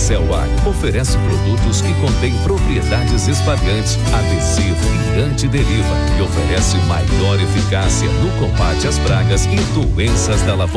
Celwine oferece produtos que contêm propriedades espalhantes, adesivo e antideriva e oferece maior eficácia no combate às pragas e doenças da lavoura.